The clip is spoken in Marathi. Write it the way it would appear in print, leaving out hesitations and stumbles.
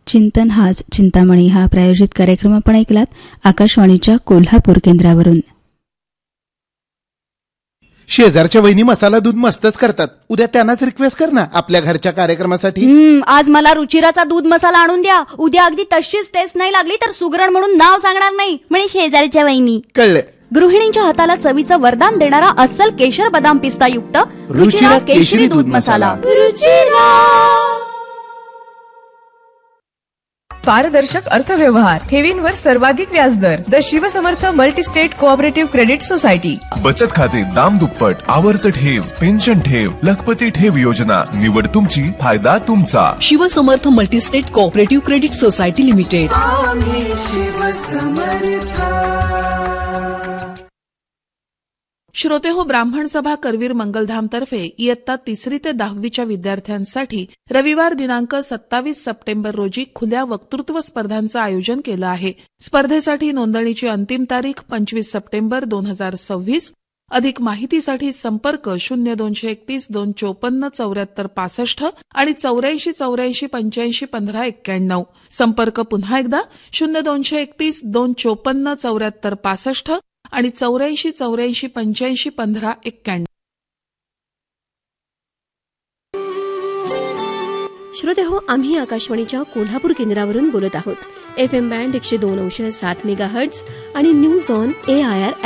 चिंतन हाच चिंतामणी हा प्रायोजित कार्यक्रम आपण ऐकलात आकाशवाणीच्या कोल्हापूर केंद्रावरून. शेजारच्या वहिनी मसाला दूध मस्तच करतात. उद्या त्यांनाच रिक्वेस्ट कर ना आपल्या घरच्या कार्यक्रमासाठी. आज मला रुचिराचा दूध मसाला आणून द्या. उद्या अगदी तशीच टेस्ट नाही लागली तर सुगरण म्हणून नाव सांगणार नाही म्हणे शेजारच्या वहिनी. कळलं. गृहिणींच्या हाताला चवीचं वरदान देणारा अस्सल केशर बदाम पिस्ता युक्त रुचिरा केशरी दूध मसाला. पारदर्शक अर्थव्यवहार, ठेवींवर सर्वाधिक व्याजदर. The Shivsamarth multi-state cooperative credit society. बचत खाते दाम दुप्पट, आवर्त ठेव, पेन्शन ठेव, लखपती ठेव योजना. निवड तुमची, फायदा तुमचा. Shivsamarth multi-state cooperative credit society limited. श्रोते हो, ब्राह्मण सभा करवीर मंगलधाम तर्फे इयत्ता 3री ते 10वीच्या विद्यार्थ्यांसाठी रविवार दिनांक 27 सप्टेंबर रोजी खुल्या वक्तृत्व स्पर्धांचं आयोजन केलं आहे. स्पर्धेसाठी नोंदणीची अंतिम तारीख 25 सप्टेंबर 2026. अधिक माहितीसाठी संपर्क 0231 254 74 65 आणि 84 84 85 15 91. संपर्क पुन्हा एकदा 0231 254 74 65 आणि 84 84 85 15 91. श्रोते हो, आम्ही आकाशवाणीच्या कोल्हापूर केंद्रावरून बोलत आहोत. FM बँड 102.7 मेगाहर्ट्झ आणि न्यूज ऑन AIR